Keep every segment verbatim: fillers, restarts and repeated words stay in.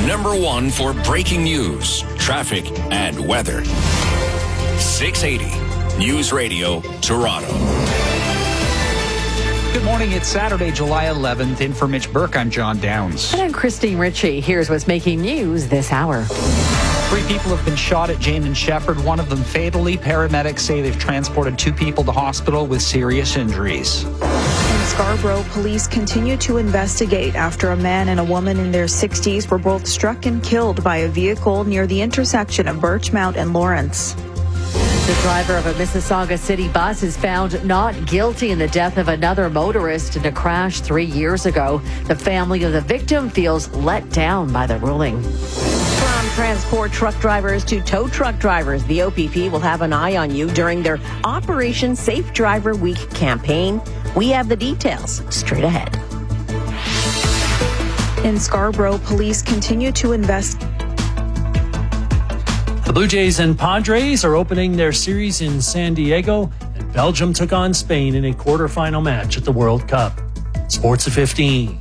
number one for breaking news, traffic, and weather. six eighty News Radio, Toronto. Good morning. It's Saturday, July eleventh. In for Mitch Burke, I'm John Downs. And I'm Christine Ritchie. Here's what's making news this hour. Three people have been shot at Jane and Shepherd, one of them fatally. Paramedics say they've transported two people to hospital with serious injuries. In Scarborough, police continue to investigate after a man and a woman in their sixties were both struck and killed by a vehicle near the intersection of Birchmount and Lawrence. The driver of a Mississauga city bus is found not guilty in the death of another motorist in a crash three years ago. The family of the victim feels let down by the ruling. From transport truck drivers to tow truck drivers, the O P P will have an eye on you during their Operation Safe Driver Week campaign. We have the details straight ahead. In Scarborough, police continue to investigate. The Blue Jays and Padres are opening their series in San Diego, and Belgium took on Spain in a quarterfinal match at the World Cup. Sports at fifteen.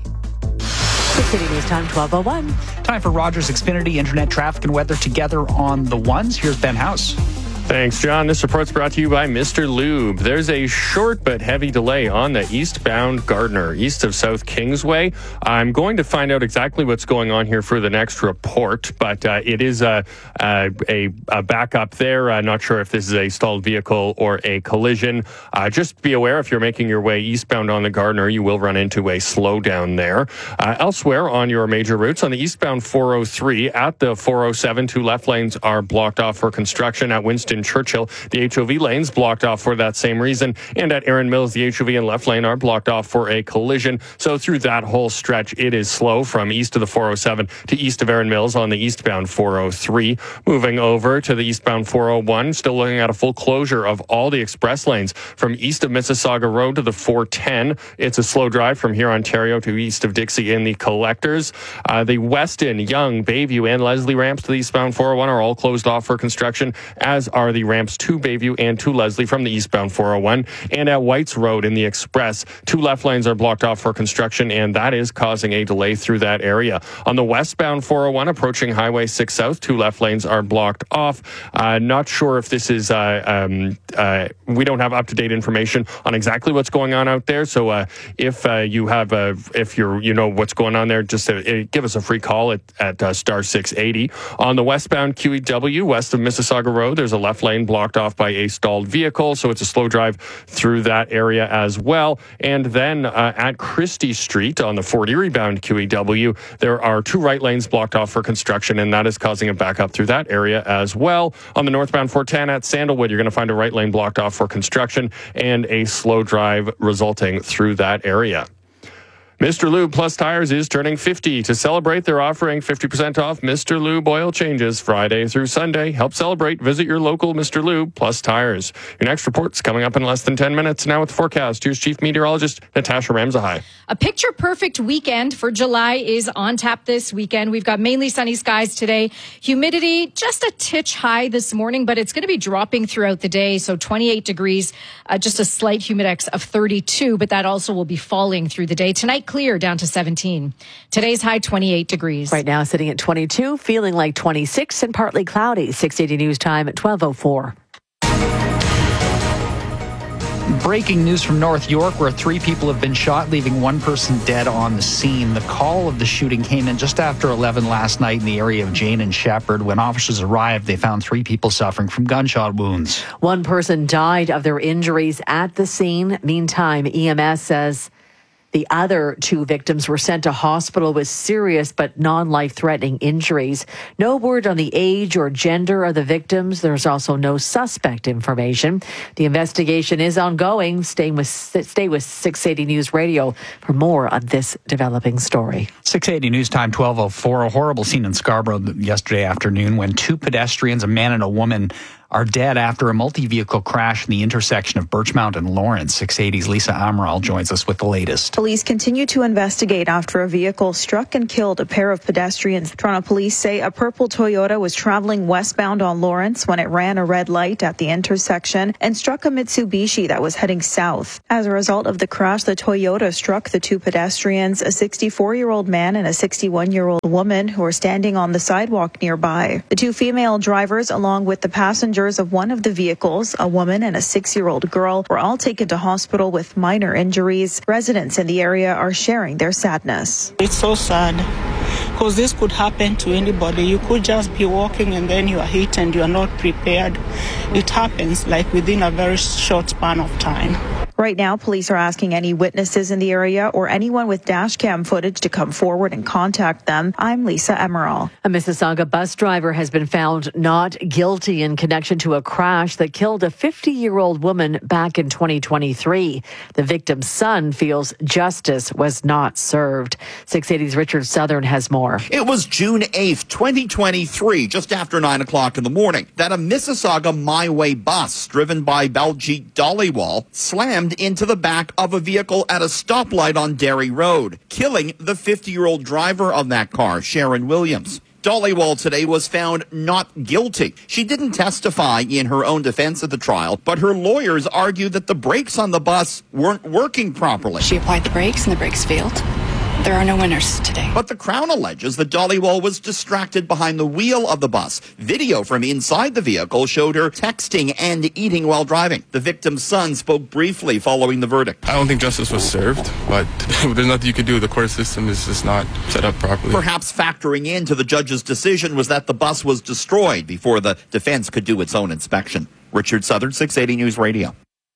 six eighty News Time, twelve oh one. Time for Rogers Xfinity Internet traffic and weather together on the ones. Here's Ben House. Thanks, John. This report's brought to you by Mister Lube. There's a short but heavy delay on the eastbound Gardiner, east of South Kingsway. I'm going to find out exactly what's going on here for the next report, but uh, it is a, a, a, a backup there. I'm not sure if this is a stalled vehicle or a collision. Uh, just be aware if you're making your way eastbound on the Gardiner, you will run into a slowdown there. Uh, elsewhere on your major routes, on the eastbound four oh three at the four oh seven, two left lanes are blocked off for construction at Winston Churchill. The H O V lanes blocked off for that same reason. And at Erin Mills, the H O V and left lane are blocked off for a collision. So through that whole stretch, it is slow from east of the four oh seven to east of Erin Mills on the eastbound four oh three. Moving over to the eastbound four oh one, still looking at a full closure of all the express lanes from east of Mississauga Road to the four ten. It's a slow drive from here, Ontario, to east of Dixie in the collectors. Uh, the Weston, Young, Bayview, and Leslie ramps to the eastbound four oh one are all closed off for construction, as are the ramps to Bayview and to Leslie from the eastbound four oh one. And at Whites Road in the Express, two left lanes are blocked off for construction, and that is causing a delay through that area. On the westbound four oh one approaching Highway six South, two left lanes are blocked off. Uh, not sure if this is, uh, um, uh, we don't have up-to-date information on exactly what's going on out there. So uh, if uh, you have, uh, if you're, you know what's going on there, just uh, give us a free call at, at uh, star six eighty. On the westbound Q E W, west of Mississauga Road, there's a left lane blocked off by a stalled vehicle, so it's a slow drive through that area as well. And then uh, at Christie Street on the Fort Erie bound Q E W, there are two right lanes blocked off for construction, and that is causing a backup through that area as well. On the northbound four ten at Sandalwood, you're going to find a right lane blocked off for construction and a slow drive resulting through that area. Mister Lube Plus Tires is turning fifty. To celebrate, they're offering fifty percent off Mister Lube oil changes Friday through Sunday. Help celebrate. Visit your local Mister Lube Plus Tires. Your next report's coming up in less than ten minutes. Now with the forecast, here's Chief Meteorologist Natasha Ramsahai. A picture-perfect weekend for July is on tap this weekend. We've got mainly sunny skies today. Humidity just a titch high this morning, but it's going to be dropping throughout the day. So twenty-eight degrees, uh, just a slight humidex of thirty-two, but that also will be falling through the day. Tonight, clear down to seventeen. Today's high, twenty-eight degrees. Right now, sitting at twenty-two, feeling like twenty-six and partly cloudy. six eighty News Time at twelve oh four. Breaking news from North York, where three people have been shot, leaving one person dead on the scene. The call of the shooting came in just after eleven last night in the area of Jane and Shepherd. When officers arrived, they found three people suffering from gunshot wounds. One person died of their injuries at the scene. Meantime, E M S says the other two victims were sent to hospital with serious but non-life-threatening injuries. No word on the age or gender of the victims. There's also no suspect information. The investigation is ongoing. Stay with, stay with six eighty News Radio for more on this developing story. six eighty News Time, twelve oh four. A horrible scene in Scarborough yesterday afternoon when two pedestrians, a man and a woman, are dead after a multi-vehicle crash in the intersection of Birchmount and Lawrence. six eighty's Lisa Amaral joins us with the latest. Police continue to investigate after a vehicle struck and killed a pair of pedestrians. Toronto police say a purple Toyota was traveling westbound on Lawrence when it ran a red light at the intersection and struck a Mitsubishi that was heading south. As a result of the crash, the Toyota struck the two pedestrians, a sixty-four-year-old man and a sixty-one-year-old woman who were standing on the sidewalk nearby. The two female drivers, along with the passengers of one of the vehicles, a woman and a six-year-old girl, were all taken to hospital with minor injuries. Residents in the area are sharing their sadness. It's so sad because this could happen to anybody. You could just be walking and then you are hit and you are not prepared. It happens like within a very short span of time. Right now, police are asking any witnesses in the area or anyone with dash cam footage to come forward and contact them. I'm Lisa Emerald. A Mississauga bus driver has been found not guilty in connection to a crash that killed a fifty-year-old woman back in twenty twenty-three. The victim's son feels justice was not served. six eighty's Richard Southern has more. It was June eighth, twenty twenty-three, just after nine o'clock in the morning, that a Mississauga My Way bus driven by Baljeet Dhaliwal slammed into the back of a vehicle at a stoplight on Derry Road, killing the fifty-year-old driver of that car, Sharon Williams. Dhaliwal today was found not guilty. She didn't testify in her own defense at the trial, but her lawyers argued that the brakes on the bus weren't working properly. She applied the brakes and the brakes failed. There are no winners today. But the Crown alleges that Dhaliwal was distracted behind the wheel of the bus. Video from inside the vehicle showed her texting and eating while driving. The victim's son spoke briefly following the verdict. I don't think justice was served, but there's nothing you can do. The court system is just not set up properly. Perhaps factoring into the judge's decision was that the bus was destroyed before the defense could do its own inspection. Richard Southern, six eighty News Radio.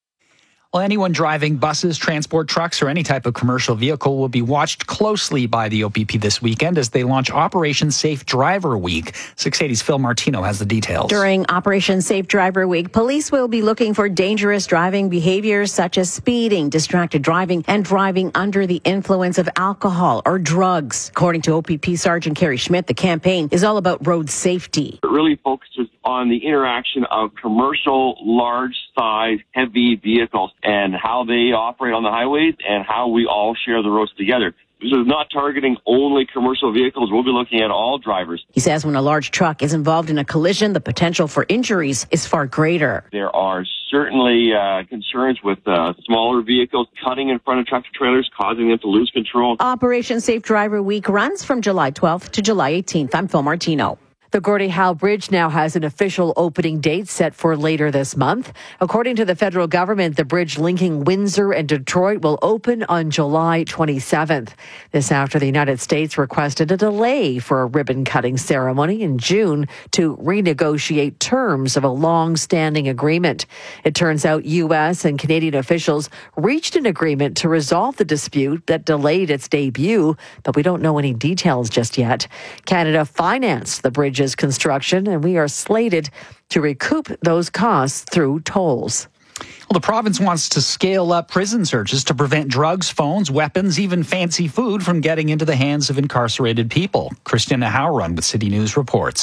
Well, anyone driving buses, transport trucks, or any type of commercial vehicle will be watched closely by the O P P this weekend as they launch Operation Safe Driver Week. six eighty's Phil Martino has the details. During Operation Safe Driver Week, police will be looking for dangerous driving behaviors such as speeding, distracted driving, and driving under the influence of alcohol or drugs. According to O P P Sergeant Kerry Schmidt, the campaign is all about road safety. It really focuses on the interaction of commercial, large-size, heavy vehicles and how they operate on the highways and how we all share the roads together. This is not targeting only commercial vehicles. We'll be looking at all drivers. He says when a large truck is involved in a collision, the potential for injuries is far greater. There are certainly uh, concerns with uh, smaller vehicles cutting in front of tractor trailers, causing them to lose control. Operation Safe Driver Week runs from July twelfth to July eighteenth. I'm Phil Martino. The Gordie Howe Bridge now has an official opening date set for later this month. According to the federal government, the bridge linking Windsor and Detroit will open on July twenty-seventh. This after the United States requested a delay for a ribbon-cutting ceremony in June to renegotiate terms of a long-standing agreement. It turns out U S and Canadian officials reached an agreement to resolve the dispute that delayed its debut, but we don't know any details just yet. Canada financed the bridge's construction, and we are slated to recoup those costs through tolls. Well, the province wants to scale up prison searches to prevent drugs, phones, weapons, even fancy food from getting into the hands of incarcerated people. Christina Howrun with City News reports.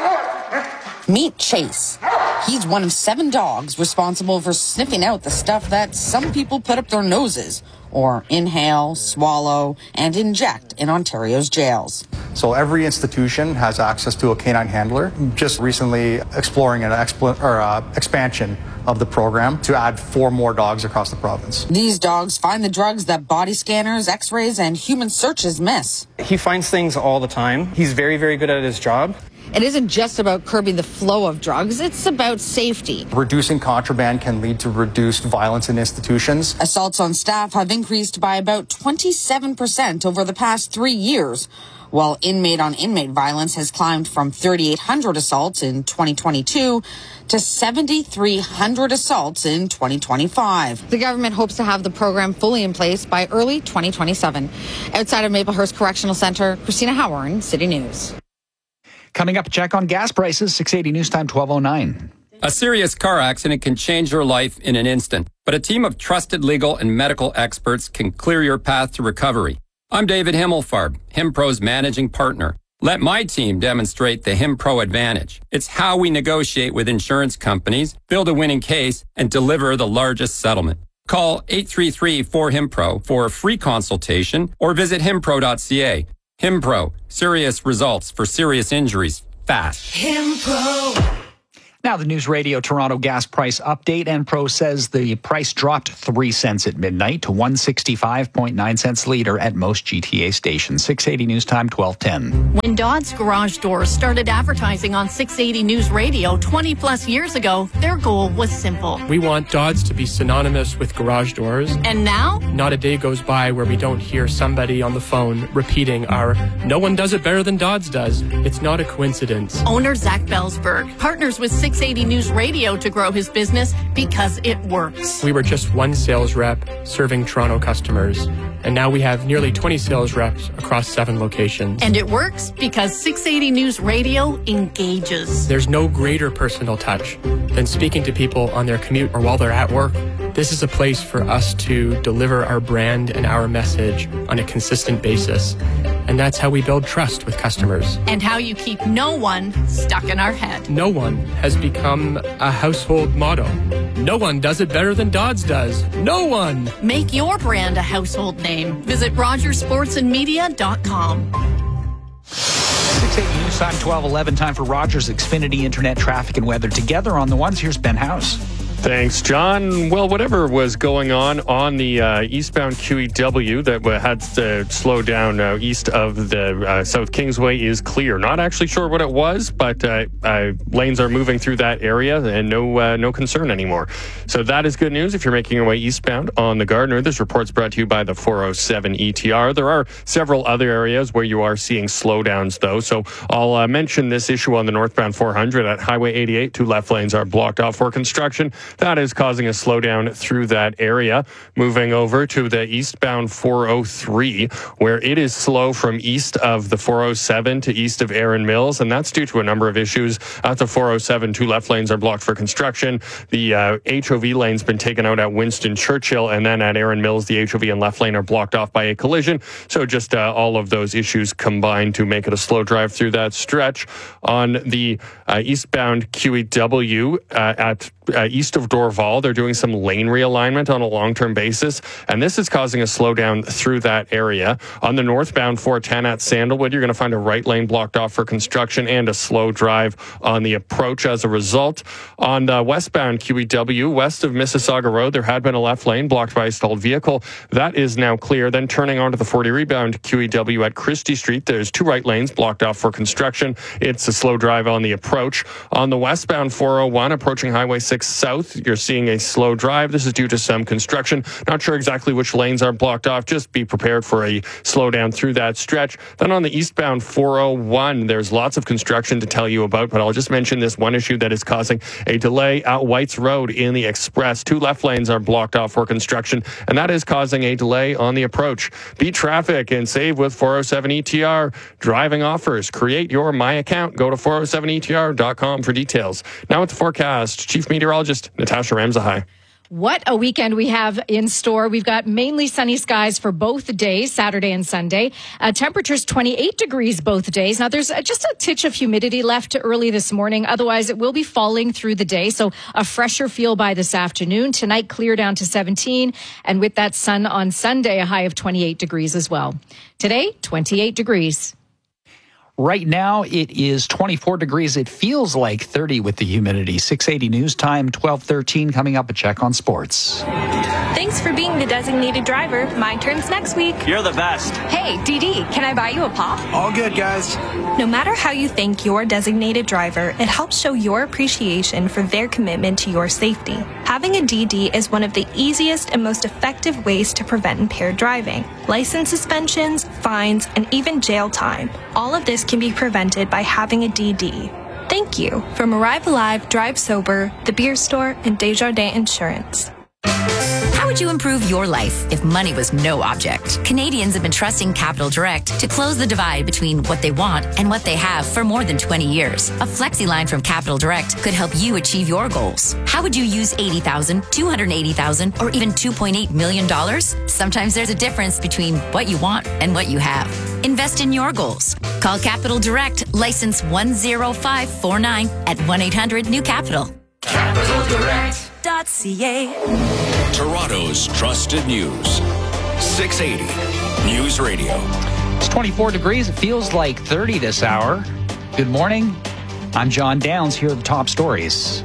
Meet Chase. He's one of seven dogs responsible for sniffing out the stuff that some people put up their noses or inhale, swallow, and inject in Ontario's jails. So every institution has access to a canine handler. Just recently exploring an expl- or, uh, expansion of the program to add four more dogs across the province. These dogs find the drugs that body scanners, x-rays, and human searches miss. He finds things all the time. He's very, very good at his job. It isn't just about curbing the flow of drugs, it's about safety. Reducing contraband can lead to reduced violence in institutions. Assaults on staff have increased by about twenty-seven percent over the past three years, while inmate-on-inmate violence has climbed from thirty-eight hundred assaults in twenty twenty-two to seventy-three hundred assaults in twenty twenty-five. The government hopes to have the program fully in place by early twenty twenty-seven. Outside of Maplehurst Correctional Centre, Christina Howard, City News. Coming up, a check on gas prices, six eighty News Time, twelve oh nine. A serious car accident can change your life in an instant, but a team of trusted legal and medical experts can clear your path to recovery. I'm David Himmelfarb, HimPro's managing partner. Let my team demonstrate the HimPro advantage. It's how we negotiate with insurance companies, build a winning case, and deliver the largest settlement. Call eight three three, four, H I M P R O for a free consultation or visit himpro dot c a. HimPro, serious results for serious injuries fast. HimPro. Now, the News Radio Toronto gas price update. Enpro says the price dropped three cents at midnight to one sixty-five point nine cents a litre at most G T A stations. six eighty News Time, twelve ten. When Dodds Garage Doors started advertising on six eighty News Radio twenty plus years ago, their goal was simple. We want Dodds to be synonymous with garage doors. And now? Not a day goes by where we don't hear somebody on the phone repeating our "no one does it better than Dodds does." It's not a coincidence. Owner Zach Belsberg partners with six eighty News Radio to grow his business because it works. We were just one sales rep serving Toronto customers, and now we have nearly twenty sales reps across seven locations. And it works because six eighty News Radio engages. There's no greater personal touch than speaking to people on their commute or while they're at work. This is a place for us to deliver our brand and our message on a consistent basis. And that's how we build trust with customers. And how you keep no one stuck in our head. No one has become a household motto. No one does it better than Dodds does. No one! Make your brand a household name. Visit rogers sports and media dot com. six eighty News Time, twelve eleven. Time for Rogers Xfinity Internet Traffic and Weather. Together on the ones, here's Ben House. Thanks, John. Well, whatever was going on on the uh, eastbound Q E W that had to slow down uh, east of the uh, South Kingsway is clear. Not actually sure what it was, but uh, uh, lanes are moving through that area and no uh, no concern anymore. So that is good news if you're making your way eastbound on the Gardiner. This report's brought to you by the four oh seven E T R. There are several other areas where you are seeing slowdowns, though. So I'll uh, mention this issue on the northbound four hundred at Highway eighty-eight. Two left lanes are blocked off for construction. That is causing a slowdown through that area. Moving over to the eastbound four oh three, where it is slow from east of the four oh seven to east of Erin Mills, and that's due to a number of issues. At the four oh seven, two left lanes are blocked for construction. The uh, H O V lane's been taken out at Winston Churchill, and then at Erin Mills, the H O V and left lane are blocked off by a collision. So just uh, all of those issues combined to make it a slow drive through that stretch. On the uh, eastbound Q E W uh, at Uh, east of Dorval, they're doing some lane realignment on a long-term basis, and this is causing a slowdown through that area. On the northbound four ten at Sandalwood, you're going to find a right lane blocked off for construction and a slow drive on the approach as a result. On the westbound Q E W, west of Mississauga Road, there had been a left lane blocked by a stalled vehicle. That is now clear. Then turning onto the forty rebound Q E W at Christie Street, there's two right lanes blocked off for construction. It's a slow drive on the approach. On the westbound four oh one, approaching Highway six South, you're seeing a slow drive. This is due to some construction. Not sure exactly which lanes are blocked off. Just be prepared for a slowdown through that stretch. Then on the eastbound four oh one, there's lots of construction to tell you about, but I'll just mention this one issue that is causing a delay at Whites Road in the Express. Two left lanes are blocked off for construction, and that is causing a delay on the approach. Beat traffic and save with four oh seven E T R. Driving offers. Create your My Account. Go to four oh seven E T R dot com for details. Now with the forecast, Chief Meteorologist Natasha Ramzahai. What a weekend we have in store. We've got mainly sunny skies for both days, Saturday and Sunday. Uh, temperatures twenty-eight degrees both days. Now, there's uh, just a titch of humidity left early this morning. Otherwise, it will be falling through the day. So a fresher feel by this afternoon. Tonight, clear down to seventeen. And with that sun on Sunday, a high of twenty-eight degrees as well. Today, twenty-eight degrees. Right now, it is twenty-four degrees. It feels like thirty with the humidity. six eighty News Time, twelve thirteen. Coming up, a check on sports. Thanks for being the designated driver. My turn's next week. You're the best. Hey, D D, can I buy you a pop? All good, guys. No matter how you thank your designated driver, it helps show your appreciation for their commitment to your safety. Having a D D is one of the easiest and most effective ways to prevent impaired driving. License suspensions, fines, and even jail time. All of this can be prevented by having a D D. Thank you. From Arrive Alive, Drive Sober, The Beer Store, and Desjardins Insurance. How would you improve your life if money was no object? Canadians have been trusting Capital Direct to close the divide between what they want and what they have for more than twenty years. A flexi line from Capital Direct could help you achieve your goals. How would you use eighty thousand dollars, two hundred eighty thousand dollars, or even two point eight million dollars? Sometimes there's a difference between what you want and what you have. Invest in your goals. Call Capital Direct, license one zero five four nine at one eight hundred new capital. capital direct dot c a. Toronto's trusted news. six eighty News Radio. It's twenty-four degrees. It feels like thirty this hour. Good morning. I'm John Downs. Here are the top stories.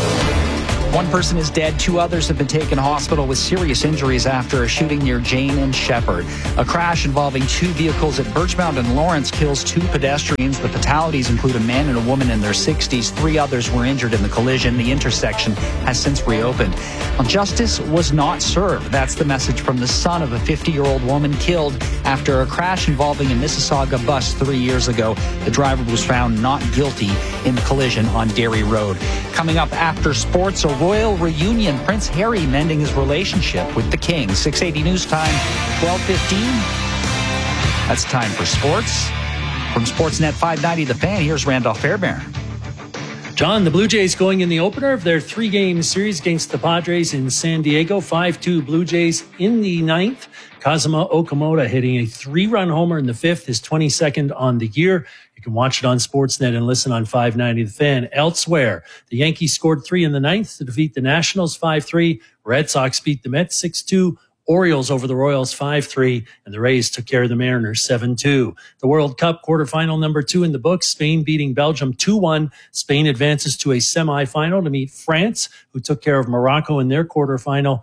One person is dead. Two others have been taken to hospital with serious injuries after a shooting near Jane and Shepherd. A crash involving two vehicles at Birchmount and Lawrence kills two pedestrians. The fatalities include a man and a woman in their sixties. Three others were injured in the collision. The intersection has since reopened. Well, justice was not served. That's the message from the son of a fifty-year-old woman killed after a crash involving a Mississauga bus three years ago. The driver was found not guilty in the collision on Derry Road. Coming up after sports, a royal reunion. Prince Harry mending his relationship with the king. six eighty News Time, twelve fifteen. That's time for sports. From Sportsnet five ninety The Fan, here's Randolph Fairbairn. John, the Blue Jays going in the opener of their three-game series against the Padres in San Diego. five two Blue Jays in the ninth. Kazuma Okamoto hitting a three-run homer in the fifth, his twenty-second on the year. You can watch it on Sportsnet and listen on five ninety The Fan. Elsewhere, the Yankees scored three in the ninth to defeat the Nationals five three. Red Sox beat the Mets six two. Orioles over the Royals five three, and the Rays took care of the Mariners seven two. The World Cup quarterfinal number two in the books, Spain beating Belgium two one. Spain advances to a semifinal to meet France, who took care of Morocco in their quarterfinal.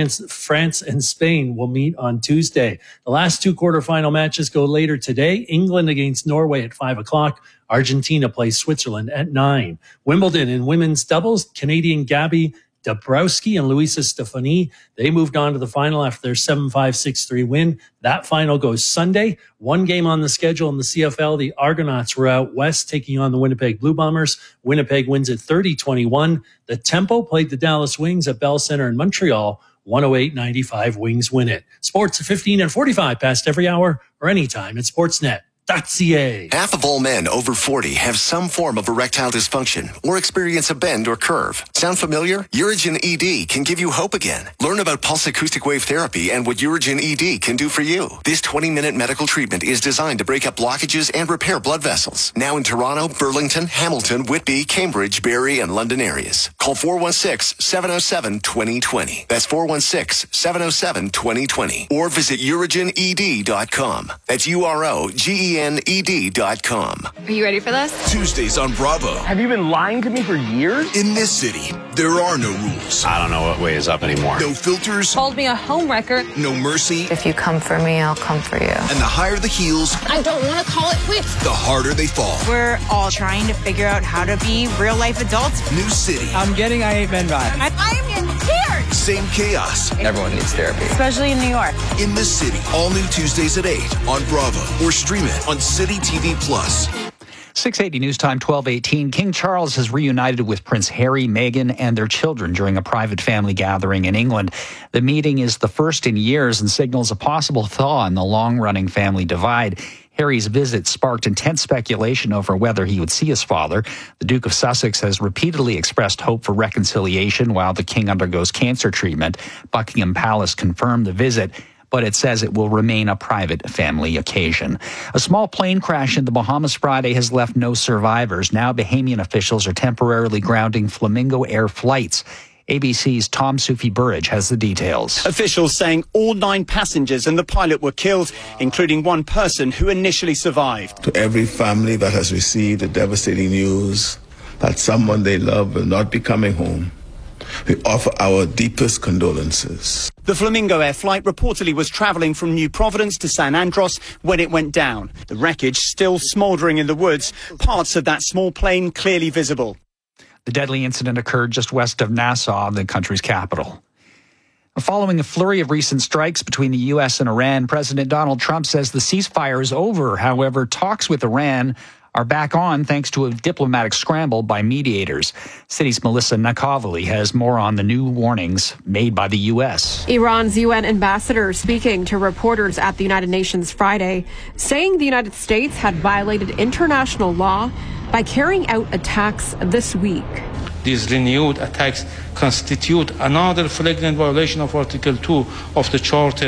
France and Spain will meet on Tuesday. The last two quarterfinal matches go later today. England against Norway at five o'clock. Argentina plays Switzerland at nine. Wimbledon in women's doubles, Canadian Gabby Dabrowski and Luisa Stefani, they moved on to the final after their seven five, six three win. That final goes Sunday. One game on the schedule in the C F L. The Argonauts were out west taking on the Winnipeg Blue Bombers. Winnipeg wins at thirty twenty-one. The Tempo played the Dallas Wings at Bell Center in Montreal. one oh eight ninety-five Wings win it. Sports at fifteen and forty-five past every hour or anytime at sportsnet dot c a. Half of all men over forty have some form of erectile dysfunction or experience a bend or curve. Sound familiar? Urigen E D can give you hope again. Learn about pulse acoustic wave therapy and what Urigen E D can do for you. This twenty-minute medical treatment is designed to break up blockages and repair blood vessels. Now in Toronto, Burlington, Hamilton, Whitby, Cambridge, Barrie, and London areas. Call four one six, seven oh seven, two oh two oh. That's four one six, seven oh seven, two oh two oh. Or visit urigen e d dot com. That's U R O G E N E D dot com. Are you ready for this? Tuesdays on Bravo. Have you been lying to me for years? In this city, there are no rules. I don't know what way is up anymore. No filters. Called me a homewrecker. No mercy. If you come for me, I'll come for you. And the higher the heels, I don't want to call it quits. the harder they fall. We're all trying to figure out how to be real life adults. New city. I'm getting I Hate Men vibe. I, I'm in tears. Same chaos. Everyone needs therapy. Especially in New York. In this city. All new Tuesdays at eight on Bravo. Or stream it on City T V Plus. six eighty News Time, twelve eighteen. King Charles has reunited with Prince Harry, Meghan, and their children during a private family gathering in England. The meeting is the first in years and signals a possible thaw in the long-running family divide. Harry's visit sparked intense speculation over whether he would see his father. The Duke of Sussex has repeatedly expressed hope for reconciliation while the king undergoes cancer treatment. Buckingham Palace confirmed the visit, but it says it will remain a private family occasion. A small plane crash in the Bahamas Friday has left no survivors. Now Bahamian officials are temporarily grounding Flamingo Air flights. A B C's Tom Sufi Burridge has the details. Officials saying all nine passengers and the pilot were killed, including one person who initially survived. To every family that has received the devastating news that someone they love will not be coming home, we offer our deepest condolences. The Flamingo Air flight reportedly was travelling from New Providence to San Andros when it went down. The wreckage still smouldering in the woods, parts of that small plane clearly visible. The deadly incident occurred just west of Nassau, the country's capital. Following a flurry of recent strikes between the U S and Iran, President Donald Trump says the ceasefire is over. However, talks with Iran are back on thanks to a diplomatic scramble by mediators. City's Melissa Nakovely has more on the new warnings made by the U S. Iran's U N ambassador speaking to reporters at the United Nations Friday, saying the United States had violated international law by carrying out attacks this week. These renewed attacks constitute another flagrant violation of Article two of the Charter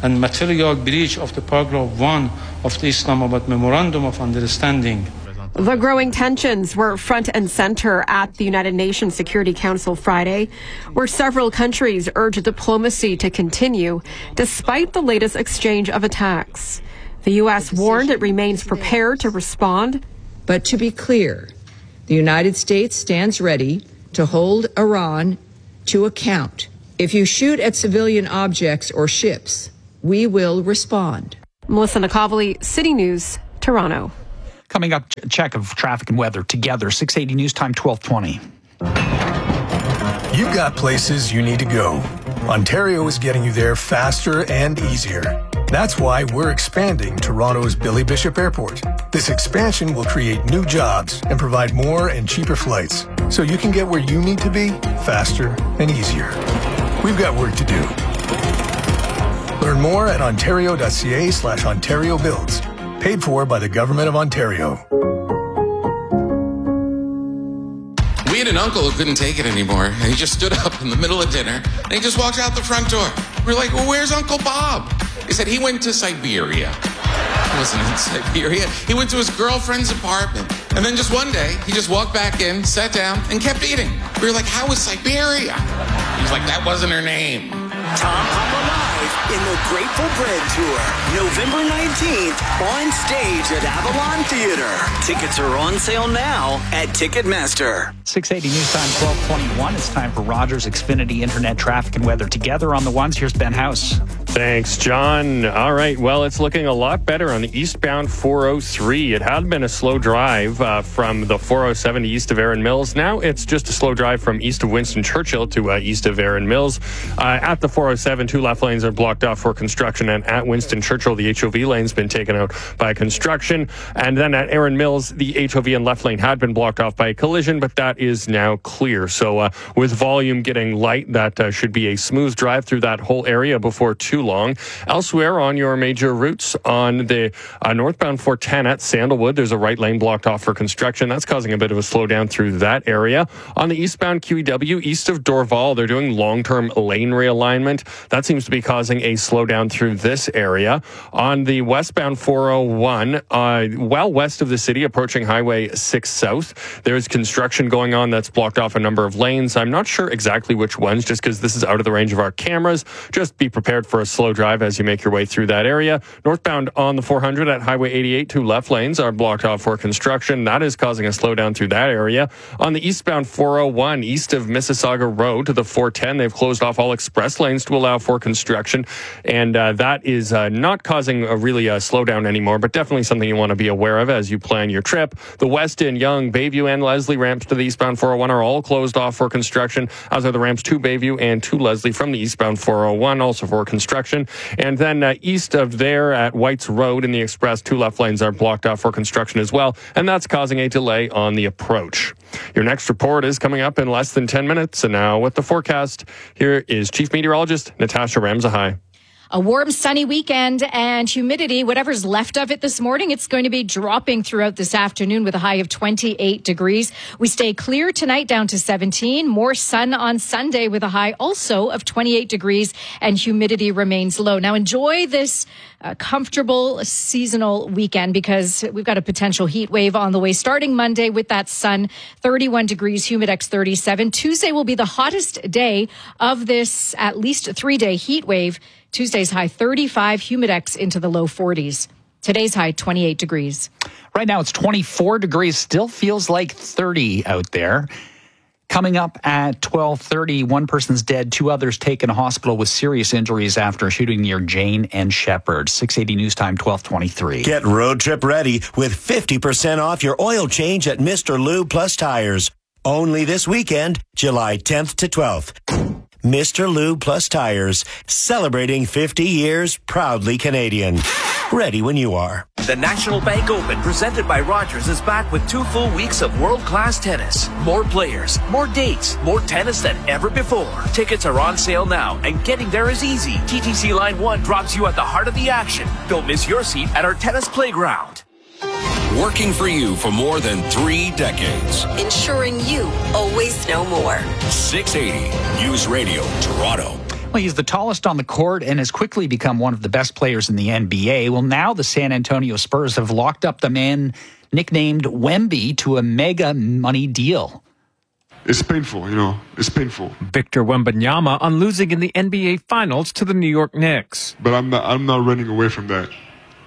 and material breach of the paragraph one of the Islamabad Memorandum of Understanding. The growing tensions were front and center at the United Nations Security Council Friday, where several countries urged diplomacy to continue despite the latest exchange of attacks. The U S warned it remains prepared to respond. But to be clear, the United States stands ready to hold Iran to account. If you shoot at civilian objects or ships, we will respond. Melissa Nakavali, City News, Toronto. Coming up, a check of traffic and weather together. six eighty News Time, twelve twenty. You've got places you need to go. Ontario is getting you there faster and easier. That's why we're expanding Toronto's Billy Bishop Airport. This expansion will create new jobs and provide more and cheaper flights, so you can get where you need to be faster and easier. We've got work to do. Learn more at ontario.ca slash Ontario Builds. Paid for by the Government of Ontario. We had an uncle who couldn't take it anymore, and he just stood up in the middle of dinner, and he just walked out the front door. We're like, well, where's Uncle Bob? He said he went to Siberia. He wasn't in Siberia. He went to his girlfriend's apartment. And then just one day, he just walked back in, sat down, and kept eating. We were like, how was Siberia? He's like, that wasn't her name. Tom Papa Live in the Grateful Bread Tour, November nineteenth, on stage at Avalon Theater. Tickets are on sale now at Ticketmaster. six eighty News Time, twelve twenty-one. It's time for Rogers Xfinity Internet traffic and weather together on the ones. Here's Ben House. Thanks, John. All right, well, it's looking a lot better on the eastbound four oh three. It had been a slow drive uh, from the four oh seven to east of Erin Mills. Now it's just a slow drive from east of Winston Churchill to uh, east of Erin Mills. Uh, at the four oh seven, two left lanes are blocked off for construction, and at Winston Churchill, the H O V lane's been taken out by construction. And then at Erin Mills, the H O V and left lane had been blocked off by a collision, but that is now clear. So uh, with volume getting light, that uh, should be a smooth drive through that whole area before too long. Elsewhere on your major routes, on the uh, northbound four ten at Sandalwood, there's a right lane blocked off for construction. That's causing a bit of a slowdown through that area. On the eastbound Q E W, east of Dorval, they're doing long-term lane realignment. That seems to be causing a slowdown through this area. On the westbound four oh one, uh, well west of the city, approaching Highway six South, there's construction going on that's blocked off a number of lanes. I'm not sure exactly which ones, just because this is out of the range of our cameras. Just be prepared for a slow drive as you make your way through that area. Northbound on the four hundred at Highway eighty-eight, two left lanes are blocked off for construction. That is causing a slowdown through that area. On the eastbound four oh one, east of Mississauga Road to the four ten, they've closed off all express lanes to allow for construction, and uh, that is uh, not causing a really a slowdown anymore, but definitely something you want to be aware of as you plan your trip. The Weston, Young, Bayview, and Leslie ramps to the eastbound four oh one are all closed off for construction, as are the ramps to Bayview and to Leslie from the eastbound four oh one, also for construction. And then uh, east of there at White's Road in the express, two left lanes are blocked off for construction as well, and that's causing a delay on the approach. Your next report is coming up in less than ten minutes, and now with the forecast, here is Chief Meteorologist Natasha Ramzahai. A warm, sunny weekend and humidity, whatever's left of it this morning, it's going to be dropping throughout this afternoon with a high of twenty-eight degrees. We stay clear tonight down to seventeen. More sun on Sunday with a high also of twenty-eight degrees, and humidity remains low. Now enjoy this uh, comfortable seasonal weekend, because we've got a potential heat wave on the way starting Monday with that sun, thirty-one degrees, Humidex thirty-seven. Tuesday will be the hottest day of this at least three-day heat wave. Tuesday's high thirty-five, Humidex into the low forties. Today's high twenty-eight degrees. Right now it's twenty-four degrees. Still feels like thirty out there. Coming up at twelve thirty, one person's dead, two others taken to hospital with serious injuries after a shooting near Jane and Shepherd. six eighty News Time, twelve twenty-three. Get road trip ready with fifty percent off your oil change at Mister Lube Plus Tires. Only this weekend, July tenth to twelfth. Mister Lube Plus Tires, celebrating fifty years, proudly Canadian. Ready when you are. The National Bank Open, presented by Rogers, is back with two full weeks of world-class tennis. More players, more dates, more tennis than ever before. Tickets are on sale now, and getting there is easy. T T C Line one drops you at the heart of the action. Don't miss your seat at our tennis playground. Working for you for more than three decades. Ensuring you always know more. six eighty News Radio, Toronto. Well, he's the tallest on the court and has quickly become one of the best players in the N B A. Well, now the San Antonio Spurs have locked up the man nicknamed Wemby to a mega money deal. It's painful, you know, it's painful. Victor Wembanyama on losing in the N B A Finals to the New York Knicks. But I'm not, I'm not running away from that.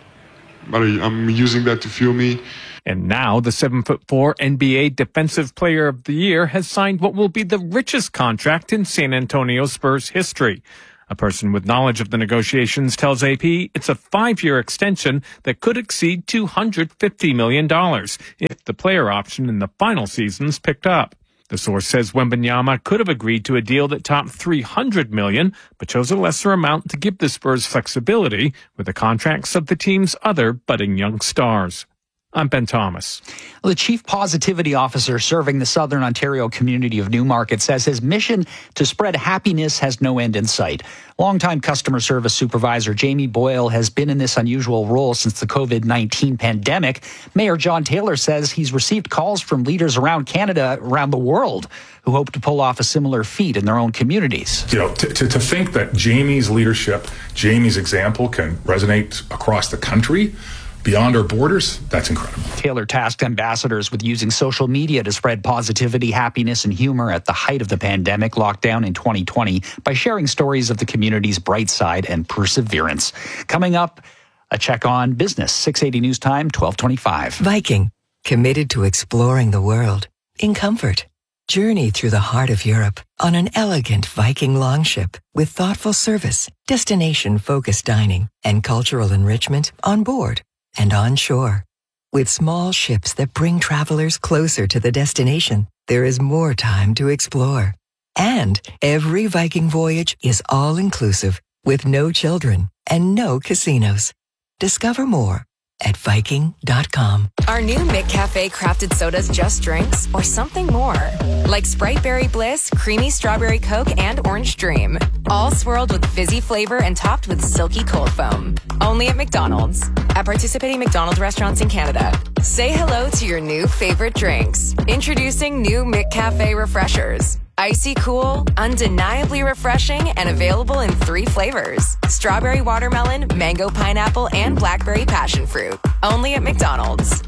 But I'm using that to fuel me. And now the seven foot four N B A Defensive Player of the Year has signed what will be the richest contract in San Antonio Spurs history. A person with knowledge of the negotiations tells A P it's a five-year extension that could exceed two hundred fifty million dollars if the player option in the final season's picked up. The source says Wembanyama could have agreed to a deal that topped three hundred million dollars, but chose a lesser amount to give the Spurs flexibility with the contracts of the team's other budding young stars. I'm Ben Thomas. The chief positivity officer serving the Southern Ontario community of Newmarket says his mission to spread happiness has no end in sight. Longtime customer service supervisor Jamie Boyle has been in this unusual role since the COVID nineteen pandemic. Mayor John Taylor says he's received calls from leaders around Canada, around the world, who hope to pull off a similar feat in their own communities. You know, to, to, to think that Jamie's leadership, Jamie's example can resonate across the country, beyond our borders, that's incredible. Taylor tasked ambassadors with using social media to spread positivity, happiness, and humor at the height of the pandemic lockdown in twenty twenty by sharing stories of the community's bright side and perseverance. Coming up, a check on business. six eighty News Time, twelve twenty-five. Viking, committed to exploring the world in comfort. Journey through the heart of Europe on an elegant Viking longship with thoughtful service, destination-focused dining, and cultural enrichment on board and on shore. With small ships that bring travelers closer to the destination, there is more time to explore. And every Viking voyage is all-inclusive with no children and no casinos. Discover more at Viking dot com. Are new McCafe crafted sodas just drinks or something more? Like Sprite Berry Bliss, Creamy Strawberry Coke, and Orange Dream. All swirled with fizzy flavor and topped with silky cold foam. Only at McDonald's. At participating McDonald's restaurants in Canada. Say hello to your new favorite drinks. Introducing new McCafe Refreshers. Icy cool, undeniably refreshing, and available in three flavors. Strawberry watermelon, mango pineapple, and blackberry passion fruit. Only at McDonald's.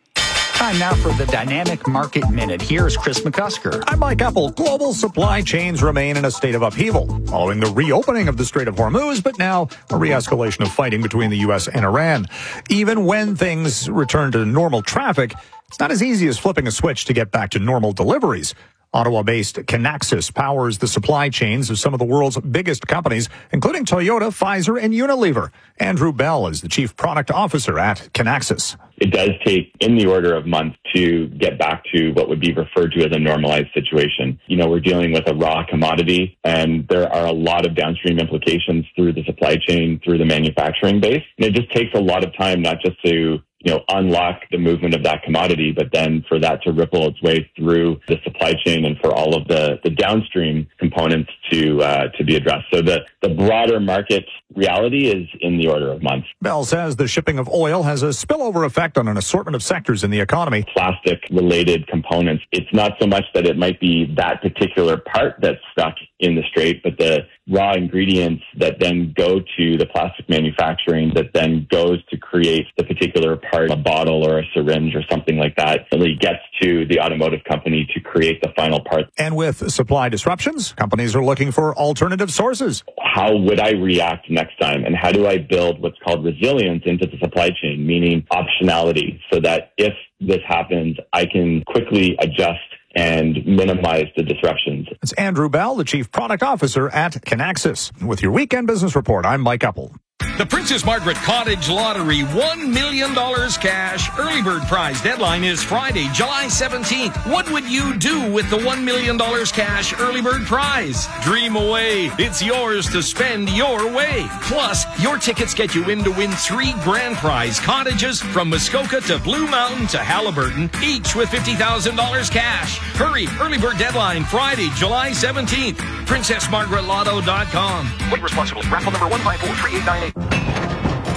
Time now for the Dynamic Market Minute. Here's Chris McCusker. I'm Mike Apple. Global supply chains remain in a state of upheaval following the reopening of the Strait of Hormuz, but now a re-escalation of fighting between the U S and Iran. Even when things return to normal traffic, it's not as easy as flipping a switch to get back to normal deliveries. Ottawa-based Kinaxis powers the supply chains of some of the world's biggest companies, including Toyota, Pfizer, and Unilever. Andrew Bell is the chief product officer at Kinaxis. It does take in the order of months to get back to what would be referred to as a normalized situation. You know, we're dealing with a raw commodity, and there are a lot of downstream implications through the supply chain, through the manufacturing base. And it just takes a lot of time, not just to you know, unlock the movement of that commodity, but then for that to ripple its way through the supply chain and for all of the, the downstream components to uh, to be addressed. So the, the broader market reality is in the order of months. Bell says the shipping of oil has a spillover effect on an assortment of sectors in the economy. Plastic-related components. It's not so much that it might be that particular part that's stuck in the strait, but the raw ingredients that then go to the plastic manufacturing that then goes to create the particular part, a bottle or a syringe or something like that, really gets to the automotive company to create the final part. And with supply disruptions, companies are looking for alternative sources. How would I react next time? And how do I build what's called resilience into the supply chain, meaning optionality, so that if this happens, I can quickly adjust and minimize the disruptions. It's Andrew Bell, the Chief Product Officer at Kinaxis. With your Weekend Business Report, I'm Mike Apple. The Princess Margaret Cottage Lottery one million dollars cash early bird prize deadline is Friday, July seventeenth. What would you do with the one million dollars cash early bird prize? Dream away. It's yours to spend your way. Plus, your tickets get you in to win three grand prize cottages from Muskoka to Blue Mountain to Halliburton, each with fifty thousand dollars cash. Hurry. Early bird deadline Friday, July seventeenth. princess margaret lotto dot com. Wait responsibly. Raffle number one five four three eight nine eight.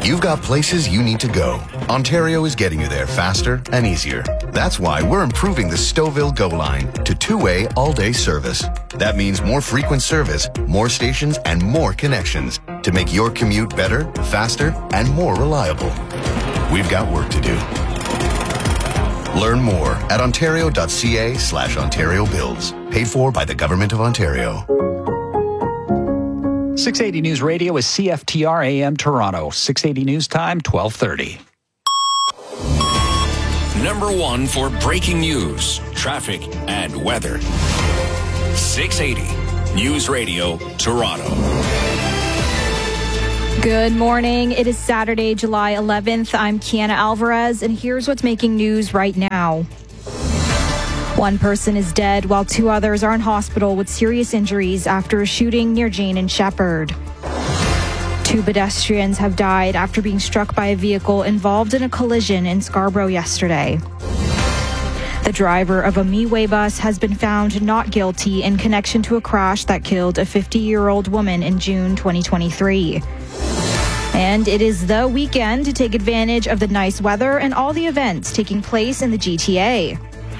You've got places you need to go. Ontario is getting you there faster and easier. That's why we're improving the Stouffville Go line to two-way all-day service. That means more frequent service, more stations, and more connections to make your commute better, faster, and more reliable. We've got work to do. Learn more at ontario.ca slash Ontario Builds. Paid for by the Government of Ontario. six eighty News Radio is C F T R A M Toronto. six eighty News Time, twelve thirty. Number one for breaking news, traffic, and weather. six eighty News Radio, Toronto. Good morning. It is Saturday, July eleventh. I'm Kiana Alvarez, and here's what's making news right now. One person is dead, while two others are in hospital with serious injuries after a shooting near Jane and Shepherd. Two pedestrians have died after being struck by a vehicle involved in a collision in Scarborough yesterday. The driver of a Meeway bus has been found not guilty in connection to a crash that killed a fifty-year-old woman in June twenty twenty-three. And it is the weekend to take advantage of the nice weather and all the events taking place in the G T A.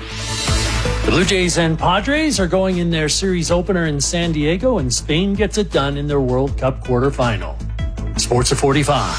The Blue Jays and Padres are going in their series opener in San Diego, and Spain gets it done in their World Cup quarterfinal. Sports at forty-five.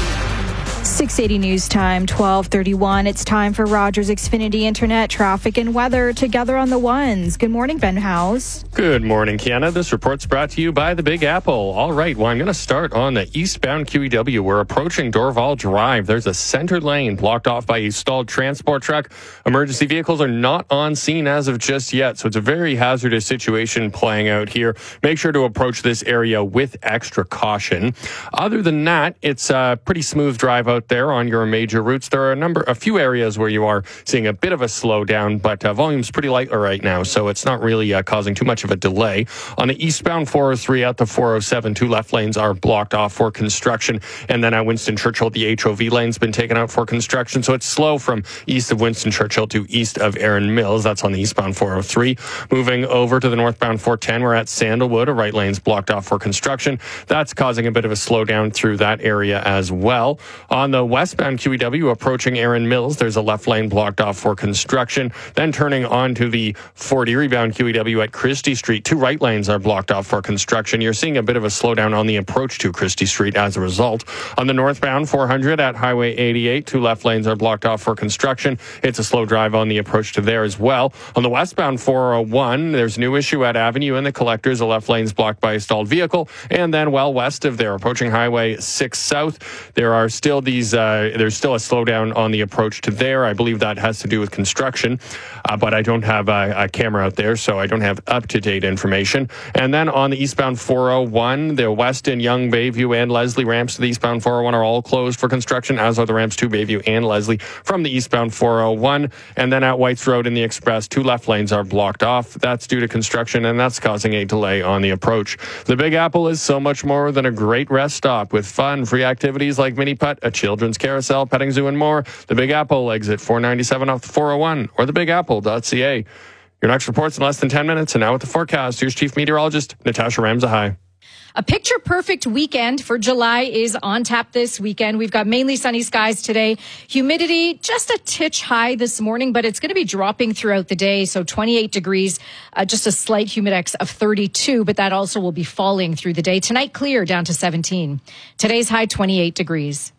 six eighty News Time, twelve thirty-one. It's time for Rogers Xfinity Internet traffic and weather together on the ones. Good morning, Ben House. Good morning, Kiana. This report's brought to you by the Big Apple. All right, well, I'm going to start on the eastbound Q E W. We're approaching Dorval Drive. There's a center lane blocked off by a stalled transport truck. Emergency vehicles are not on scene as of just yet, so it's a very hazardous situation playing out here. Make sure to approach this area with extra caution. Other than that, it's a pretty smooth drive out there on your major routes. There are a number, a few areas where you are seeing a bit of a slowdown, but uh, volume's pretty light right now, so it's not really uh, causing too much of a delay. On the eastbound four oh three at the four oh seven, two left lanes are blocked off for construction, and then at Winston Churchill, the H O V lane's been taken out for construction, so it's slow from east of Winston Churchill to east of Erin Mills. That's on the eastbound four oh three. Moving over to the northbound four ten, we're at Sandalwood. A right lane's blocked off for construction. That's causing a bit of a slowdown through that area as well. On the westbound Q E W approaching Erin Mills, there's a left lane blocked off for construction. Then turning on to the Fort Erie bound Q E W at Christie Street, two right lanes are blocked off for construction. You're seeing a bit of a slowdown on the approach to Christie Street as a result. On the northbound four hundred at Highway eighty-eight, two left lanes are blocked off for construction. It's a slow drive on the approach to there as well. On the westbound four oh one, there's a new issue at Avenue and the Collectors. The left lane's blocked by a stalled vehicle. And then well west of there, approaching Highway six South, there are still these Uh, there's still a slowdown on the approach to there. I believe that has to do with construction, uh, but I don't have a, a camera out there, so I don't have up-to-date information. And then on the eastbound four oh one, the Weston, Young, Bayview, and Leslie ramps to the eastbound four oh one are all closed for construction, as are the ramps to Bayview and Leslie from the eastbound four oh one. And then at Whites Road in the Express, two left lanes are blocked off. That's due to construction, and that's causing a delay on the approach. The Big Apple is so much more than a great rest stop with fun, free activities like mini putt, a children's carousel, petting zoo, and more. The Big Apple, exit four ninety-seven off the four oh one, or the big apple dot c a. Your next report's in less than ten minutes, and now with the forecast, here's Chief Meteorologist Natasha Ramzahai. A picture-perfect weekend for July is on tap this weekend. We've got mainly sunny skies today. Humidity just a titch high this morning, but it's going to be dropping throughout the day. So twenty-eight degrees, uh, just a slight humidex of thirty-two, but that also will be falling through the day. Tonight, clear down to seventeen. Today's high, twenty-eight degrees.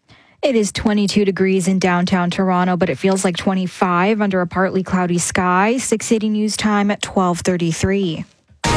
It is twenty-two degrees in downtown Toronto, but it feels like twenty-five under a partly cloudy sky. six eighty News Time at twelve thirty-three.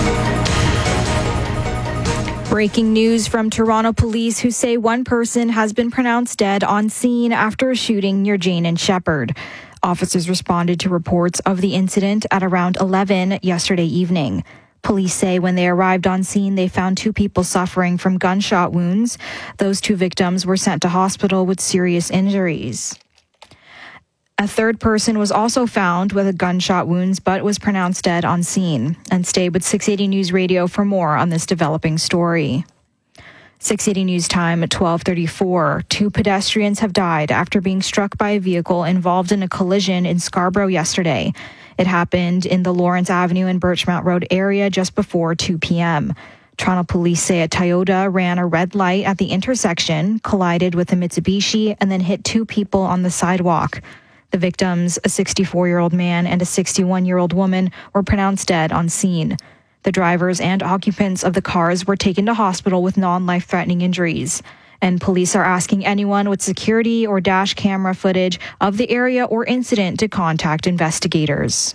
Breaking news from Toronto police, who say one person has been pronounced dead on scene after a shooting near Jane and Shepherd. Officers responded to reports of the incident at around eleven yesterday evening. Police say when they arrived on scene, they found two people suffering from gunshot wounds. Those two victims were sent to hospital with serious injuries. A third person was also found with a gunshot wounds, but was pronounced dead on scene. And stay with six eighty News Radio for more on this developing story. six eighty News Time at twelve thirty-four. Two pedestrians have died after being struck by a vehicle involved in a collision in Scarborough yesterday. It happened in the Lawrence Avenue and Birchmount Road area just before two p.m. Toronto police say a Toyota ran a red light at the intersection, collided with a Mitsubishi, and then hit two people on the sidewalk. The victims, a sixty-four-year-old man and a sixty-one-year-old woman, were pronounced dead on scene. The drivers and occupants of the cars were taken to hospital with non-life-threatening injuries. And police are asking anyone with security or dash camera footage of the area or incident to contact investigators.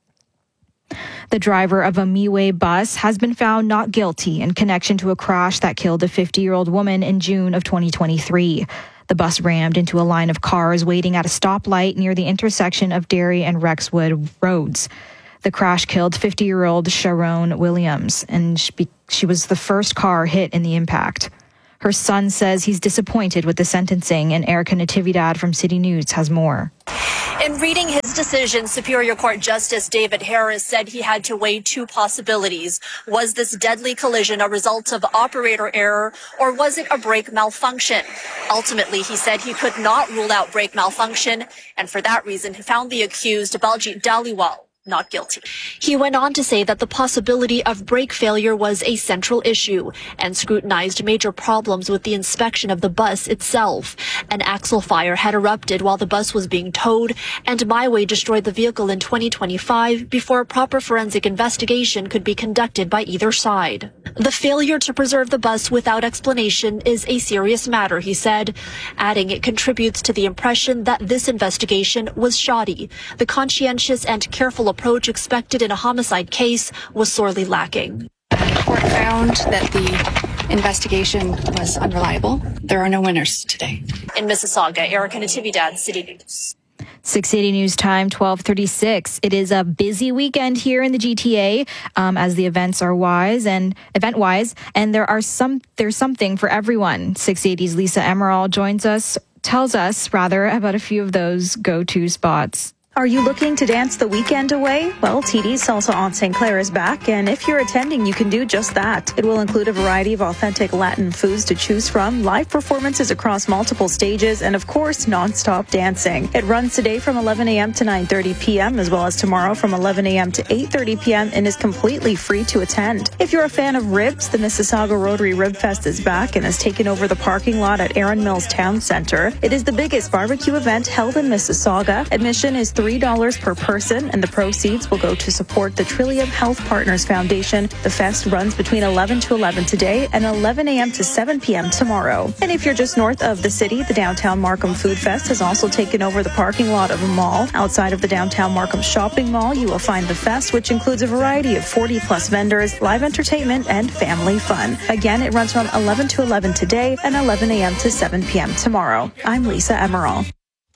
The driver of a Miway bus has been found not guilty in connection to a crash that killed a fifty-year-old woman in June of twenty twenty-three. The bus rammed into a line of cars waiting at a stoplight near the intersection of Derry and Rexwood roads. The crash killed fifty-year-old Sharon Williams, and she, she was the first car hit in the impact. Her son says he's disappointed with the sentencing, and Erica Natividad from City News has more. In reading his decision, Superior Court Justice David Harris said he had to weigh two possibilities. Was this deadly collision a result of operator error, or was it a brake malfunction? Ultimately, he said he could not rule out brake malfunction, and for that reason, he found the accused, Baljit Dhaliwal, not guilty. He went on to say that the possibility of brake failure was a central issue and scrutinized major problems with the inspection of the bus itself. An axle fire had erupted while the bus was being towed, and Miway destroyed the vehicle in twenty twenty-five before a proper forensic investigation could be conducted by either side. The failure to preserve the bus without explanation is a serious matter, he said, adding it contributes to the impression that this investigation was shoddy. The conscientious and careful approach expected in a homicide case was sorely lacking. The court found that the investigation was unreliable. There are no winners today. In Mississauga, Erica Natividad, City News. six eighty News Time, twelve thirty-six. It is a busy weekend here in the G T A, um, as the events are wise and event wise, and there are some there's something for everyone. six eighty's Lisa Emerald joins us, tells us rather about a few of those go-to spots. Are you looking to dance the weekend away? Well, T D's Salsa on Saint Clair is back, and if you're attending, you can do just that. It will include a variety of authentic Latin foods to choose from, live performances across multiple stages, and of course, non-stop dancing. It runs today from eleven a.m. to nine thirty p.m., as well as tomorrow from eleven a.m. to eight thirty p.m., and is completely free to attend. If you're a fan of ribs, the Mississauga Rotary Rib Fest is back and has taken over the parking lot at Erin Mills Town Center. It is the biggest barbecue event held in Mississauga. Admission is three dollars per person, and the proceeds will go to support the Trillium Health Partners Foundation. The fest runs between eleven to eleven today and eleven a.m. to seven p.m. tomorrow. And if you're just north of the city, the Downtown Markham Food Fest has also taken over the parking lot of a mall. Outside of the Downtown Markham Shopping Mall, you will find the fest, which includes a variety of forty plus vendors, live entertainment, and family fun. Again, it runs from eleven to eleven today and eleven a.m. to seven p.m. tomorrow. I'm Lisa Emerald.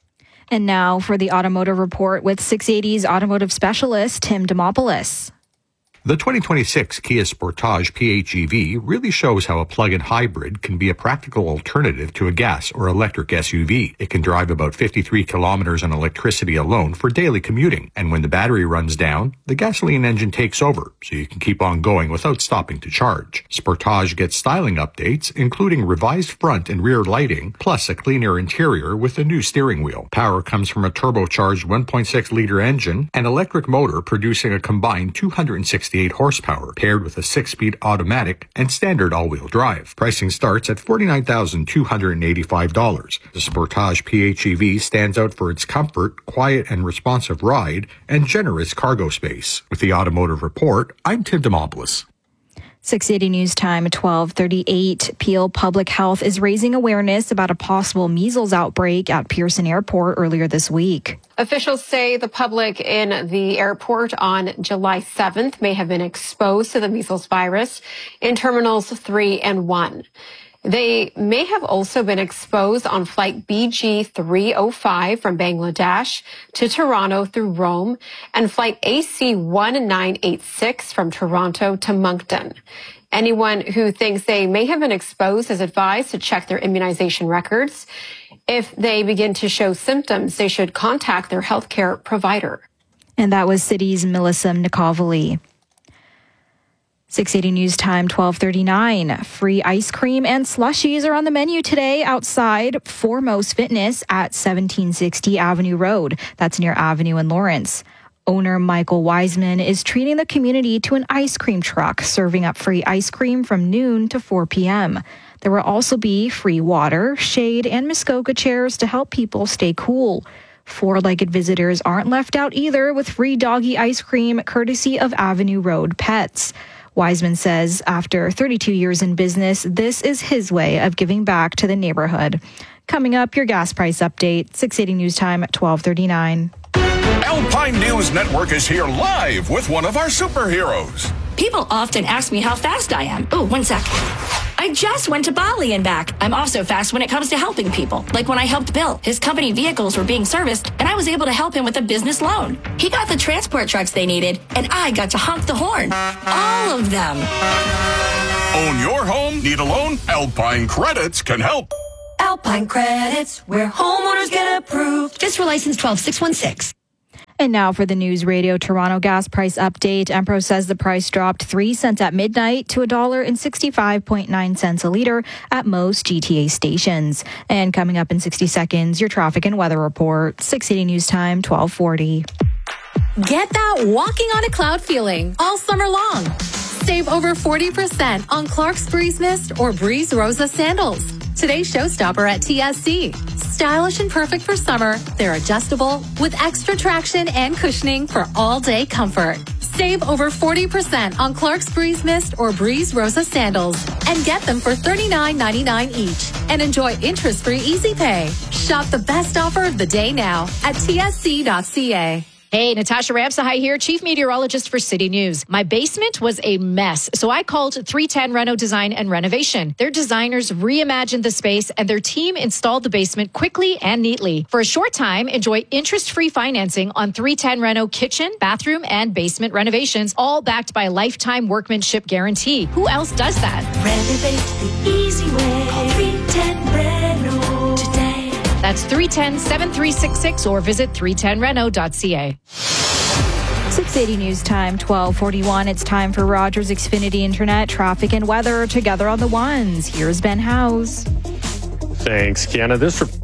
And now for the Automotive Report with six eighty's automotive specialist, Tim Demopoulos. The twenty twenty-six Kia Sportage P H E V really shows how a plug-in hybrid can be a practical alternative to a gas or electric S U V. It can drive about fifty-three kilometers on electricity alone for daily commuting. And when the battery runs down, the gasoline engine takes over, so you can keep on going without stopping to charge. Sportage gets styling updates, including revised front and rear lighting, plus a cleaner interior with a new steering wheel. Power comes from a turbocharged one point six liter engine, an electric motor producing a combined two hundred sixty-eight horsepower, paired with a six-speed automatic and standard all-wheel drive. Pricing starts at forty-nine thousand two hundred eighty-five dollars. The Sportage P H E V stands out for its comfort, quiet and responsive ride, and generous cargo space. With the Automotive Report, I'm Tim Demopoulos. six eighty News Time, twelve thirty-eight. Peel Public Health is raising awareness about a possible measles outbreak at Pearson Airport earlier this week. Officials say the public in the airport on July seventh may have been exposed to the measles virus in terminals three and one. They may have also been exposed on flight B G three oh five from Bangladesh to Toronto through Rome and flight A C one nine eight six from Toronto to Moncton. Anyone who thinks they may have been exposed is advised to check their immunization records. If they begin to show symptoms, they should contact their healthcare provider. And that was City's Melissa Nikovely. six eighty News Time, twelve thirty-nine. Free ice cream and slushies are on the menu today outside Foremost Fitness at seventeen sixty Avenue Road. That's near Avenue and Lawrence. Owner Michael Wiseman is treating the community to an ice cream truck, serving up free ice cream from noon to four p.m. There will also be free water, shade, and Muskoka chairs to help people stay cool. Four-legged visitors aren't left out either, with free doggy ice cream courtesy of Avenue Road Pets. Wiseman says after thirty-two years in business, this is his way of giving back to the neighborhood. Coming up, your gas price update, six eighty News Time at twelve thirty-nine. Alpine News Network is here live with one of our superheroes. People often ask me how fast I am. Oh, one sec. I just went to Bali and back. I'm also fast when it comes to helping people. Like when I helped Bill. His company vehicles were being serviced, and I was able to help him with a business loan. He got the transport trucks they needed, and I got to honk the horn. All of them. Own your home? Need a loan? Alpine Credits can help. Alpine Credits, where homeowners get approved. Just for license twelve six one six. And now for the News Radio Toronto gas price update. Empro says the price dropped three cents at midnight to one dollar and sixty-five point nine cents a litre at most G T A stations. And coming up in sixty seconds, your traffic and weather report. six eighty News Time, twelve forty. Get that walking on a cloud feeling all summer long. Save over forty percent on Clark's Breeze Mist or Breeze Rosa sandals. Today's showstopper at T S C. Stylish and perfect for summer, they're adjustable with extra traction and cushioning for all-day comfort. Save over forty percent on Clark's Breeze Mist or Breeze Rosa sandals and get them for thirty-nine ninety-nine each and enjoy interest-free easy pay. Shop the best offer of the day now at T S C dot C A. Hey, Natasha Ramsahai here, Chief Meteorologist for City News. My basement was a mess, so I called three ten Reno Design and Renovation. Their designers reimagined the space, and their team installed the basement quickly and neatly. For a short time, enjoy interest-free financing on three ten Reno kitchen, bathroom, and basement renovations, all backed by a lifetime workmanship guarantee. Who else does that? Renovate the easy way. Call three ten Reno today. That's three one zero, seven three six six or visit three ten reno dot c a. six eighty News Time, twelve forty-one. It's time for Rogers Xfinity Internet, traffic and weather together on the ones. Here's Ben Howes. Thanks, Kiana. This re-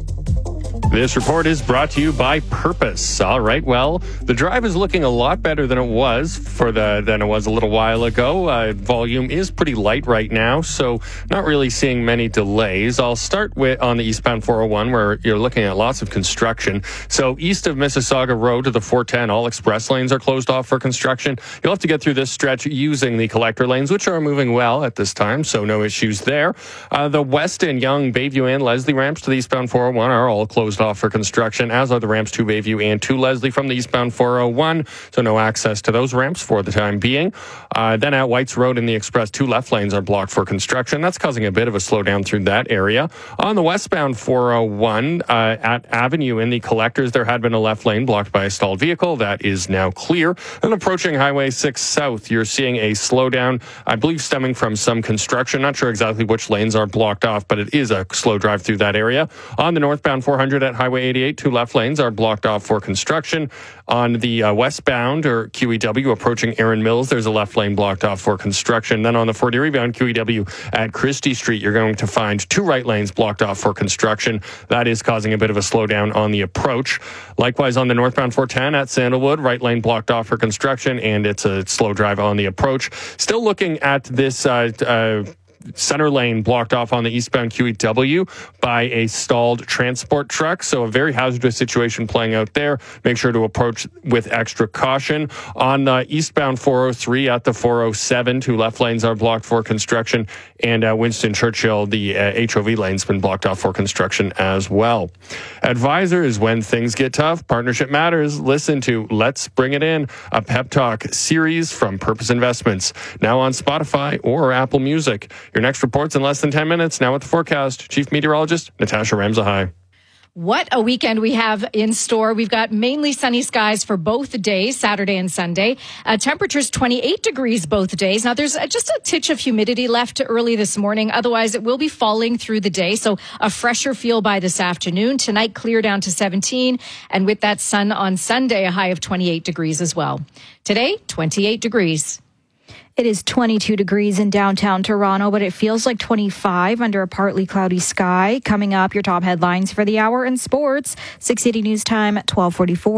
This report is brought to you by Purpose. All right, well, the drive is looking a lot better than it was for the than it was a little while ago. Uh, volume is pretty light right now, so not really seeing many delays. I'll start with on the eastbound four oh one, where you're looking at lots of construction. So east of Mississauga Road to the four ten, all express lanes are closed off for construction. You'll have to get through this stretch using the collector lanes, which are moving well at this time, so no issues there. Uh, the West and Young, Bayview, and Leslie ramps to the eastbound four oh one are all closed off for construction, as are the ramps to Bayview and to Leslie from the eastbound four oh one, so no access to those ramps for the time being. Uh, then at Whites Road in the express, two left lanes are blocked for construction. That's causing a bit of a slowdown through that area. On the westbound four oh one uh, at Avenue in the collectors, there had been a left lane blocked by a stalled vehicle. That is now clear. And approaching Highway six South, you're seeing a slowdown, I believe stemming from some construction. Not sure exactly which lanes are blocked off, but it is a slow drive through that area. On the northbound four hundred at Highway eighty-eight, two left lanes are blocked off for construction. On the uh, westbound or Q E W approaching Erin Mills, there's a left lane blocked off for construction. Then on the Fort Erie bound Q E W at Christie Street, you're going to find two right lanes blocked off for construction. That is causing a bit of a slowdown on the approach. Likewise, on the northbound four ten at Sandalwood, right lane blocked off for construction, and it's a slow drive on the approach. Still looking at this uh, uh center lane blocked off on the eastbound Q E W by a stalled transport truck. So a very hazardous situation playing out there. Make sure to approach with extra caution. On uh, eastbound four oh three at the four oh seven, two left lanes are blocked for construction. And at Winston Churchill, the uh, H O V lane's been blocked off for construction as well. Advisors, when things get tough, partnership matters. Listen to Let's Bring It In, a pep talk series from Purpose Investments. Now on Spotify or Apple Music. Your next report's in less than ten minutes. Now with the forecast, Chief Meteorologist Natasha Ramsahai. What a weekend we have in store. We've got mainly sunny skies for both days, Saturday and Sunday. Uh, temperatures twenty-eight degrees both days. Now, there's just a titch of humidity left early this morning. Otherwise, it will be falling through the day. So a fresher feel by this afternoon. Tonight, clear down to seventeen. And with that sun on Sunday, a high of twenty-eight degrees as well. Today, twenty-eight degrees. It is twenty-two degrees in downtown Toronto, but it feels like twenty-five under a partly cloudy sky. Coming up, your top headlines for the hour in sports. six eighty News Time at twelve forty-four.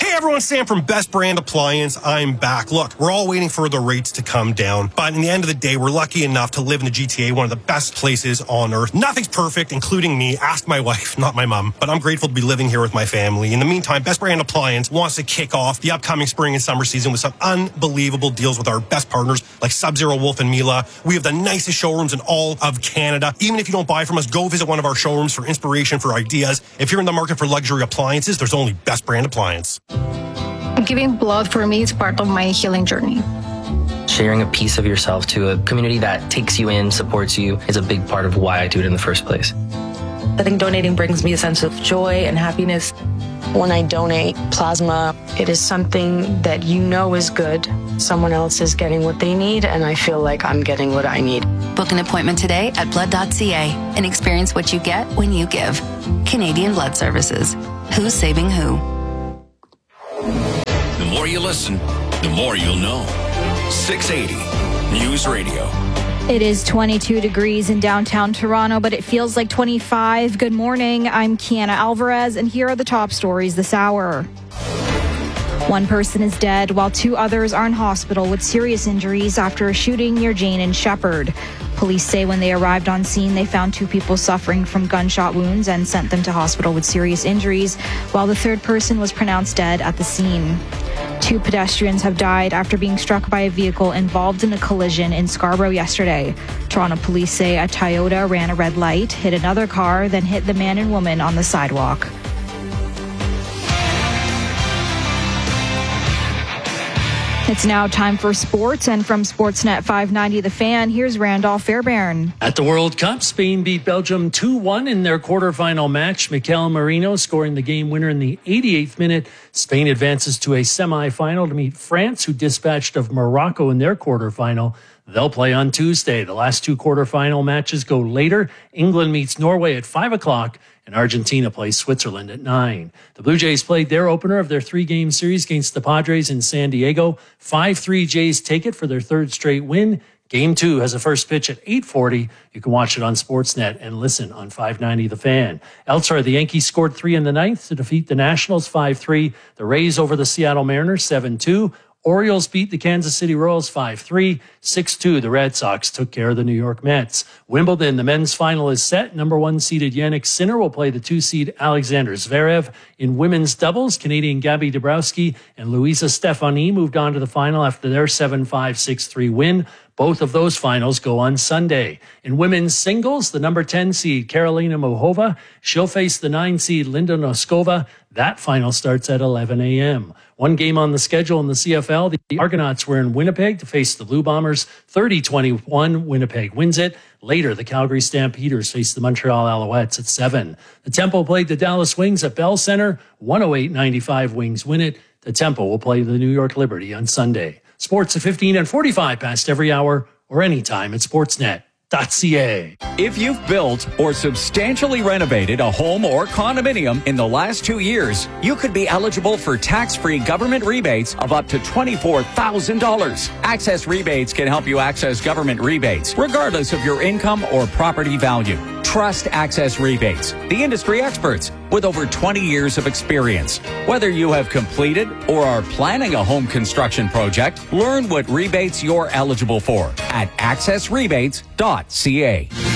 Hey everyone, Sam from Best Brand Appliance. I'm back. Look, we're all waiting for the rates to come down, but in the end of the day, we're lucky enough to live in the G T A, one of the best places on earth. Nothing's perfect, including me. Ask my wife, not my mom, but I'm grateful to be living here with my family. In the meantime, Best Brand Appliance wants to kick off the upcoming spring and summer season with some unbelievable deals with our best partners like Sub-Zero, Wolf, and Mila. We have the nicest showrooms in all of Canada. Even if you don't buy from us, go visit one of our showrooms for inspiration, for ideas. If you're in the market for luxury appliances, there's only Best Brand Appliance. Giving blood for me is part of my healing journey. Sharing a piece of yourself to a community that takes you in, supports you, is a big part of why I do it in the first place. I think donating brings me a sense of joy and happiness. When I donate plasma, it is something that you know is good. Someone else is getting what they need, and I feel like I'm getting what I need. Book an appointment today at blood dot c a and experience what you get when you give. Canadian Blood Services. Who's saving who? The more you listen, the more you'll know. six eighty News Radio. It is twenty-two degrees in downtown Toronto, but it feels like twenty-five. Good morning. I'm Kiana Alvarez, and here are the top stories this hour. One person is dead, while two others are in hospital with serious injuries after a shooting near Jane and Shepherd. Police say when they arrived on scene, they found two people suffering from gunshot wounds and sent them to hospital with serious injuries, while the third person was pronounced dead at the scene. Two pedestrians have died after being struck by a vehicle involved in a collision in Scarborough yesterday. Toronto police say a Toyota ran a red light, hit another car, then hit the man and woman on the sidewalk. It's now time for sports, and from Sportsnet five ninety The Fan, here's Randolph Fairbairn. At the World Cup, Spain beat Belgium two one in their quarterfinal match. Mikel Merino scoring the game winner in the eighty-eighth minute. Spain advances to a semifinal to meet France, who dispatched of Morocco in their quarterfinal. They'll play on Tuesday. The last two quarterfinal matches go later. England meets Norway at five o'clock. And Argentina plays Switzerland at nine. The Blue Jays played their opener of their three-game series against the Padres in San Diego. five three Jays take it for their third straight win. Game two has a first pitch at eight forty. You can watch it on Sportsnet and listen on five ninety The Fan. Elsewhere, the Yankees scored three in the ninth to defeat the Nationals five three. The Rays over the Seattle Mariners seven two. Orioles beat the Kansas City Royals five three. six two, the Red Sox took care of the New York Mets. Wimbledon, the men's final is set. Number one seeded Jannik Sinner will play the two seed Alexander Zverev. In women's doubles, Canadian Gabby Dabrowski and Luisa Stefani moved on to the final after their seven five, six three win. Both of those finals go on Sunday. In women's singles, the number ten seed Karolina Muchova, she'll face the nine seed Linda Noskova. That final starts at eleven a.m. One game on the schedule in the C F L. The Argonauts were in Winnipeg to face the Blue Bombers. thirty twenty-one, Winnipeg wins it. Later, the Calgary Stampeders face the Montreal Alouettes at seven. The Tempo played the Dallas Wings at Bell Center. one oh eight ninety-five, Wings win it. The Tempo will play the New York Liberty on Sunday. Sports at fifteen and forty-five past every hour or anytime at sportsnet dot c a. If you've built or substantially renovated a home or condominium in the last two years, you could be eligible for tax-free government rebates of up to twenty-four thousand dollars. Access Rebates can help you access government rebates, regardless of your income or property value. Trust Access Rebates, the industry experts with over twenty years of experience. Whether you have completed or are planning a home construction project, learn what rebates you're eligible for at access rebates dot c a.